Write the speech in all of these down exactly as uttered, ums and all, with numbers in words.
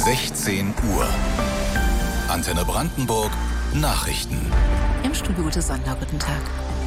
sechzehn Uhr. Antenne Brandenburg Nachrichten. Im Studio Ute Sandler, guten Tag.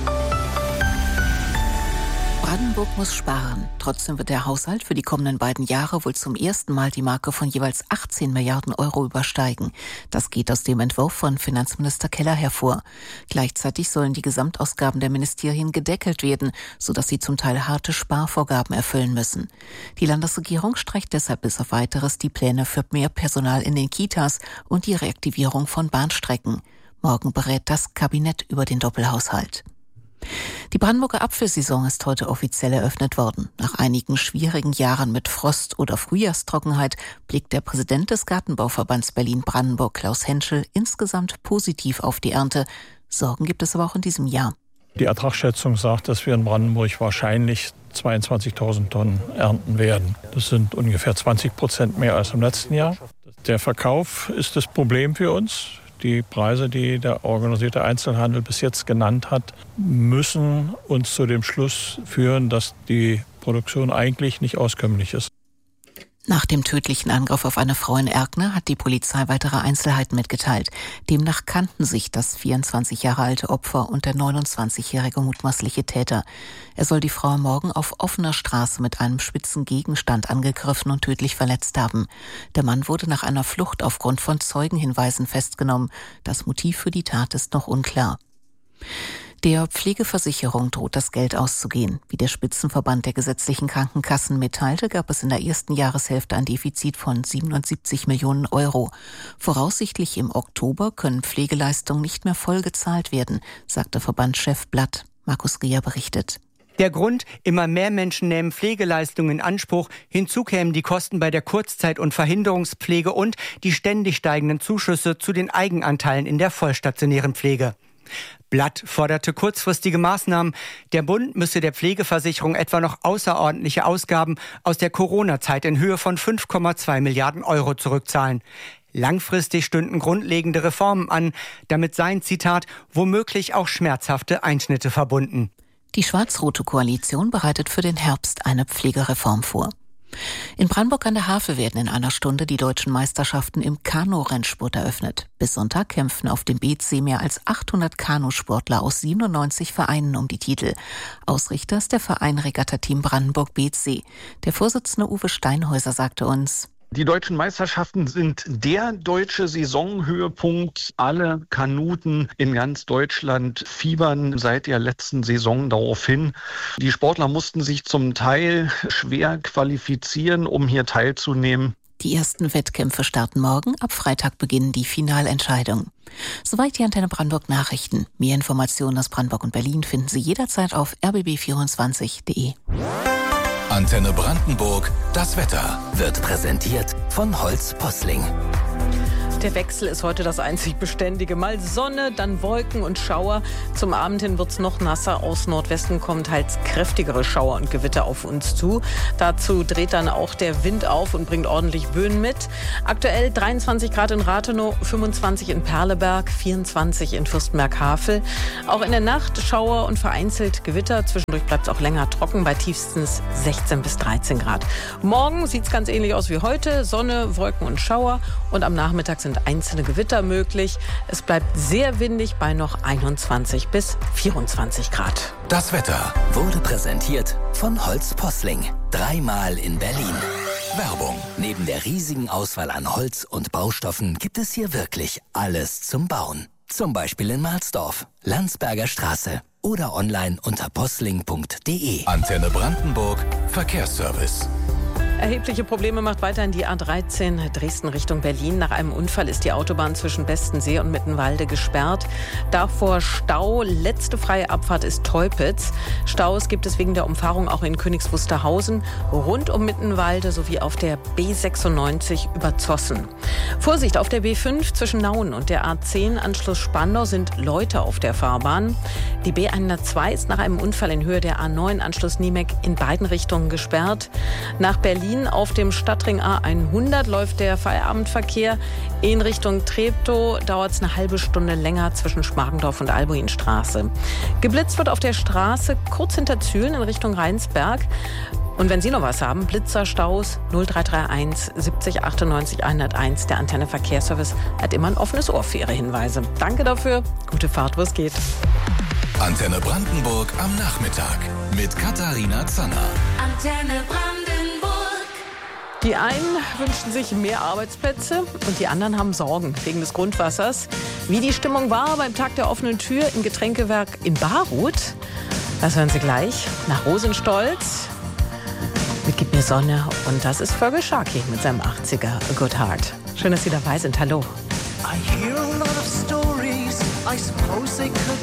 Brandenburg muss sparen. Trotzdem wird der Haushalt für die kommenden beiden Jahre wohl zum ersten Mal die Marke von jeweils achtzehn Milliarden Euro übersteigen. Das geht aus dem Entwurf von Finanzminister Keller hervor. Gleichzeitig sollen die Gesamtausgaben der Ministerien gedeckelt werden, sodass sie zum Teil harte Sparvorgaben erfüllen müssen. Die Landesregierung streicht deshalb bis auf Weiteres die Pläne für mehr Personal in den Kitas und die Reaktivierung von Bahnstrecken. Morgen berät das Kabinett über den Doppelhaushalt. Die Brandenburger Apfelsaison ist heute offiziell eröffnet worden. Nach einigen schwierigen Jahren mit Frost oder Frühjahrstrockenheit blickt der Präsident des Gartenbauverbands Berlin-Brandenburg, Klaus Henschel, insgesamt positiv auf die Ernte. Sorgen gibt es aber auch in diesem Jahr. Die Ertragsschätzung sagt, dass wir in Brandenburg wahrscheinlich zweiundzwanzigtausend Tonnen ernten werden. Das sind ungefähr zwanzig Prozent mehr als im letzten Jahr. Der Verkauf ist das Problem für uns. Die Preise, die der organisierte Einzelhandel bis jetzt genannt hat, müssen uns zu dem Schluss führen, dass die Produktion eigentlich nicht auskömmlich ist. Nach dem tödlichen Angriff auf eine Frau in Erkner hat die Polizei weitere Einzelheiten mitgeteilt. Demnach kannten sich das vierundzwanzig Jahre alte Opfer und der neunundzwanzigjährige mutmaßliche Täter. Er soll die Frau am Morgen auf offener Straße mit einem spitzen Gegenstand angegriffen und tödlich verletzt haben. Der Mann wurde nach einer Flucht aufgrund von Zeugenhinweisen festgenommen. Das Motiv für die Tat ist noch unklar. Der Pflegeversicherung droht das Geld auszugehen. Wie der Spitzenverband der gesetzlichen Krankenkassen mitteilte, gab es in der ersten Jahreshälfte ein Defizit von siebenundsiebzig Millionen Euro. Voraussichtlich im Oktober können Pflegeleistungen nicht mehr voll gezahlt werden, sagte Verbandschef Blatt. Markus Rieher berichtet. Der Grund, immer mehr Menschen nehmen Pflegeleistungen in Anspruch. Hinzu kämen die Kosten bei der Kurzzeit- und Verhinderungspflege und die ständig steigenden Zuschüsse zu den Eigenanteilen in der vollstationären Pflege. Blatt forderte kurzfristige Maßnahmen. Der Bund müsse der Pflegeversicherung etwa noch außerordentliche Ausgaben aus der Corona-Zeit in Höhe von fünf Komma zwei Milliarden Euro zurückzahlen. Langfristig stünden grundlegende Reformen an. Damit seien, Zitat, womöglich auch schmerzhafte Einschnitte verbunden. Die schwarz-rote Koalition bereitet für den Herbst eine Pflegereform vor. In Brandenburg an der Havel werden in einer Stunde die deutschen Meisterschaften im Kanu-Rennsport eröffnet. Bis Sonntag kämpfen auf dem B C mehr als achthundert Kanusportler aus siebenundneunzig Vereinen um die Titel. Ausrichter ist der Verein Regatta-Team Brandenburg B C. Der Vorsitzende Uwe Steinhäuser sagte uns: Die deutschen Meisterschaften sind der deutsche Saisonhöhepunkt. Alle Kanuten in ganz Deutschland fiebern seit der letzten Saison darauf hin. Die Sportler mussten sich zum Teil schwer qualifizieren, um hier teilzunehmen. Die ersten Wettkämpfe starten morgen. Ab Freitag beginnen die Finalentscheidungen. Soweit die Antenne Brandenburg Nachrichten. Mehr Informationen aus Brandenburg und Berlin finden Sie jederzeit auf r b b vierundzwanzig punkt d e. Antenne Brandenburg, das Wetter wird präsentiert von Holz Posling. Der Wechsel ist heute das einzig Beständige. Mal Sonne, dann Wolken und Schauer. Zum Abend hin wird's noch nasser. Aus Nordwesten kommen teils kräftigere Schauer und Gewitter auf uns zu. Dazu dreht dann auch der Wind auf und bringt ordentlich Böen mit. Aktuell dreiundzwanzig Grad in Rathenow, fünfundzwanzig in Perleberg, vierundzwanzig in Fürstenberg-Havel. Auch in der Nacht Schauer und vereinzelt Gewitter. Zwischendurch bleibt es auch länger trocken bei tiefstens sechzehn bis dreizehn Grad. Morgen sieht's ganz ähnlich aus wie heute. Sonne, Wolken und Schauer. Und am Nachmittag sind einzelne Gewitter möglich. Es bleibt sehr windig bei noch einundzwanzig bis vierundzwanzig Grad. Das Wetter wurde präsentiert von Holz Posling. Dreimal in Berlin. Werbung. Neben der riesigen Auswahl an Holz und Baustoffen gibt es hier wirklich alles zum Bauen. Zum Beispiel in Mahlsdorf, Landsberger Straße oder online unter posling punkt d e. Antenne Brandenburg Verkehrsservice. Erhebliche Probleme macht weiterhin die A dreizehn Dresden Richtung Berlin. Nach einem Unfall ist die Autobahn zwischen Bestensee und Mittenwalde gesperrt. Davor Stau. Letzte freie Abfahrt ist Teupitz. Staus gibt es wegen der Umfahrung auch in Königs Wusterhausen, rund um Mittenwalde sowie auf der B sechsundneunzig über Zossen. Vorsicht, auf der B fünf zwischen Nauen und der A zehn Anschluss Spandau sind Leute auf der Fahrbahn. Die B hundertzwei ist nach einem Unfall in Höhe der A neun Anschluss Niemek in beiden Richtungen gesperrt. Nach Berlin auf dem Stadtring A hundert läuft der Feierabendverkehr. In Richtung Treptow dauert es eine halbe Stunde länger zwischen Schmargendorf und Albuinstraße. Geblitzt wird auf der Straße kurz hinter Zühlen in Richtung Rheinsberg. Und wenn Sie noch was haben, Blitzer, Staus, null drei drei eins siebzig achtundneunzig hunderteins. Der Antenne Verkehrsservice hat immer ein offenes Ohr für Ihre Hinweise. Danke dafür. Gute Fahrt, wo es geht. Antenne Brandenburg am Nachmittag mit Katharina Zanner. Antenne Brandenburg. Die einen wünschen sich mehr Arbeitsplätze und die anderen haben Sorgen wegen des Grundwassers. Wie die Stimmung war beim Tag der offenen Tür im Getränkewerk in Baruth, das hören Sie gleich nach Rosenstolz mit Gib mir Sonne. Und das ist Fergal Sharkey mit seinem achtziger Good Heart. Schön, dass Sie dabei sind. Hallo. I hear a lot of stories. I suppose they could